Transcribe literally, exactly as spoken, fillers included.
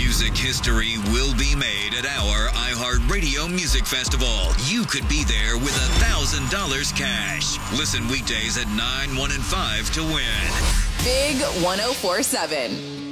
Music history will be made at our iHeartRadio Music Festival. You could be there with one thousand dollars cash. Listen weekdays at nine, one, and five to win. Big one oh four seven.